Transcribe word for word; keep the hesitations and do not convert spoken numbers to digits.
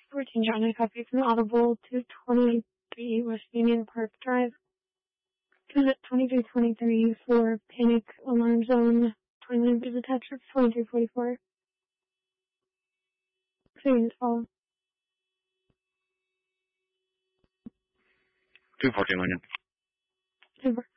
fourteen John, I copy from Audible to twenty B West Union Park Drive. Visit twenty-two twenty-three for Panic Alarm Zone. twenty-nine is attached for twenty-two forty-four. Please follow. two fourteen Lincoln. Over.